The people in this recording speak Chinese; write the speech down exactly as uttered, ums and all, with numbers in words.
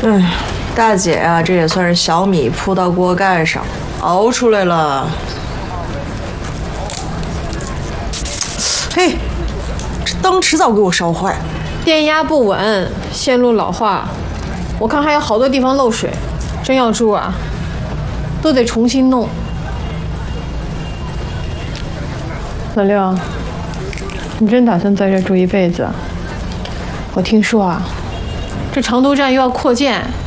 哎，大姐啊，这也算是小米铺到锅盖上，熬出来了。嘿，这灯迟早给我烧坏。 电压不稳，线路老化，我看还有好多地方漏水，真要住啊，都得重新弄。 老六，你真打算在这住一辈子？我听说啊， 这长途站又要扩建。